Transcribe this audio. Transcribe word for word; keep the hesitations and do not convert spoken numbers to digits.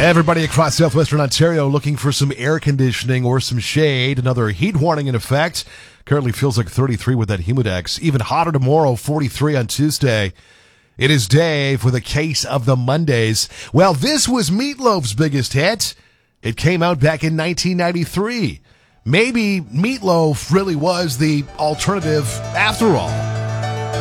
Everybody across southwestern Ontario looking for some air conditioning or some shade. Another heat warning in effect. Currently feels like thirty-three with that Humidex. Even hotter tomorrow, forty-three on Tuesday. It is Dave with a case of the Mondays. Well, this was Meatloaf's biggest hit. It came out back in nineteen ninety-three. Maybe Meatloaf really was the alternative after all.